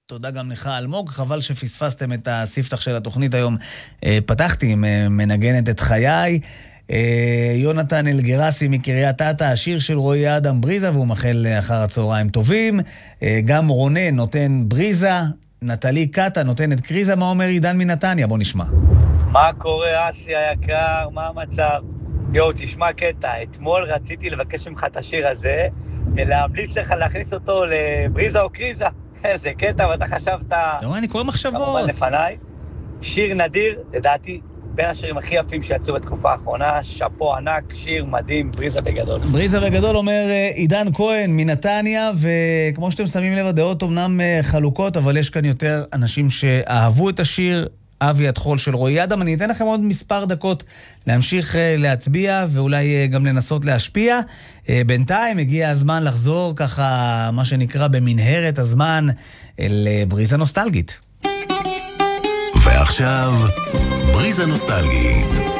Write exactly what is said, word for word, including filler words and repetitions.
תודה גם לך אלמוג, חבל שפספסתם את הספתח של התוכנית היום. פתחתי עם מנגנת את חיי. יונתן אלגרסי מקריית אתא, השיר של רועי אדם בריזה, והוא מאחל אחר הצהריים טובים. גם רונן נותן בריזה, נטלי קטה נותנת קריזה. מה אומר עידן מנתניה? בוא נשמע. מה קורה אסי היקר? מה המצב? יואו, תשמע קטע, אתמול רציתי לבקש ממך את השיר הזה, ולהמליץ לך להכניס אותו לבריזה או קריזה. איזה קטע, ואתה חשבת... לא, אני קורא מחשבות. כמובן לפניי. שיר נדיר, לדעתי, בין השירים הכי יפים שיצאו בתקופה האחרונה, שפו ענק, שיר מדהים, בריזה בגדול. בריזה בגדול אומר עידן כהן מנתניה, וכמו שאתם שמים לב, הדעות אמנם חלוקות, אבל יש כאן יותר אנשים שאהבו את השיר, אבי התחול של רועי אדם. אני אתן לכם עוד מספר דקות להמשיך להצביע, ואולי גם לנסות להשפיע. בינתיים הגיע הזמן לחזור ככה, מה שנקרא במנהרת הזמן, אל בריזה נוסטלגית. ועכשיו, בריזה נוסטלגית.